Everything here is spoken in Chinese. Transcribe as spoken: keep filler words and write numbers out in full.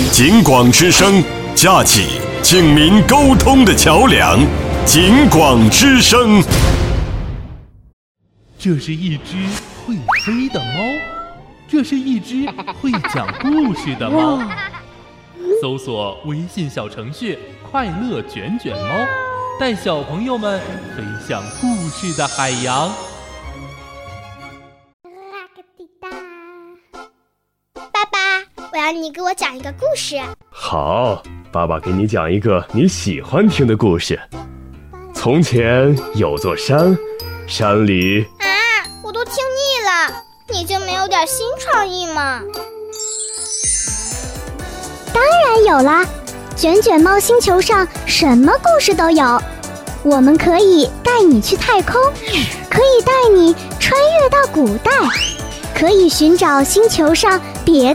警广之声，架起警民沟通的桥梁。警广之声。 这是一只会飞的猫，这是一只会讲故事的猫。搜索微信小程序“快乐卷卷猫”，带小朋友们飞向故事的海洋。 爸爸，我要你给我讲一个故事。 好，爸爸给你讲一个你喜欢听的故事。从前有座山，山里…… 啊，我都听腻了，你就没有点新创意吗？ 当然有啦，卷卷猫星球上什么故事都有。我们可以带你去太空，可以带你穿越到古代，可以寻找星球上别